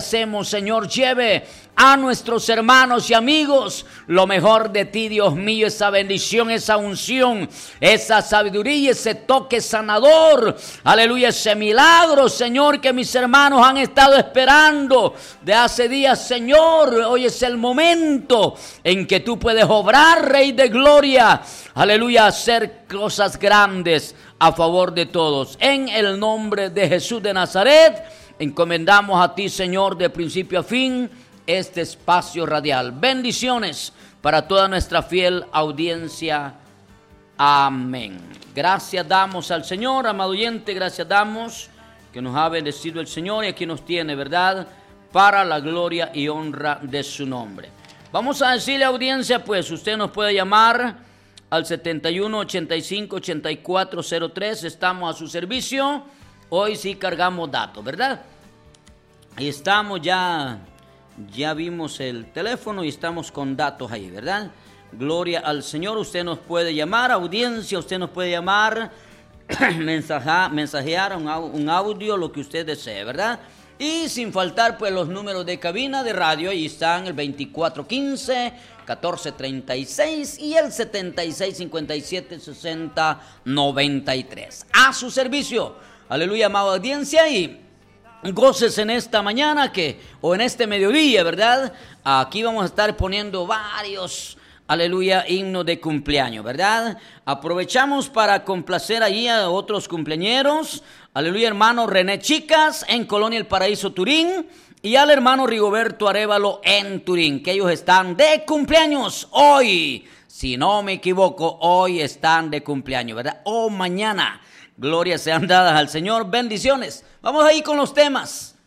hacemos, Señor, lleve a nuestros hermanos y amigos lo mejor de ti, Dios mío, esa bendición, esa unción, esa sabiduría, ese toque sanador, aleluya, ese milagro, Señor, que mis hermanos han estado esperando de hace días, Señor. Hoy es el momento en que tú puedes obrar, Rey de Gloria, aleluya, hacer cosas grandes a favor de todos. En el nombre de Jesús de Nazaret, encomendamos a ti, Señor, de principio a fin, este espacio radial. Bendiciones para toda nuestra fiel audiencia. Amén. Gracias damos al Señor, amado oyente, gracias damos que nos ha bendecido el Señor y aquí nos tiene, ¿verdad?, para la gloria y honra de su nombre. Vamos a decirle, audiencia, pues usted nos puede llamar al 71 85 84 03. Estamos a su servicio. Hoy sí cargamos datos, ¿verdad? Ahí estamos, ya vimos el teléfono y estamos con datos ahí, ¿verdad? Gloria al Señor. Usted nos puede llamar, audiencia, usted nos puede llamar, mensajear un audio, lo que usted desee, ¿verdad? Y sin faltar, pues, los números de cabina de radio. Ahí están el 2415-1436 y el 7657-6093. A su servicio. Aleluya, amada audiencia, y goces en esta mañana o en este mediodía, ¿verdad? Aquí vamos a estar poniendo varios, aleluya, himnos de cumpleaños, ¿verdad? Aprovechamos para complacer allí a otros cumpleañeros. Aleluya, hermano René Chicas en Colonia El Paraíso, Turín, y al hermano Rigoberto Arévalo en Turín, que ellos están de cumpleaños hoy. Si no me equivoco, hoy están de cumpleaños, ¿verdad? O mañana. Glorias sean dadas al Señor. Bendiciones. Vamos ahí con los temas.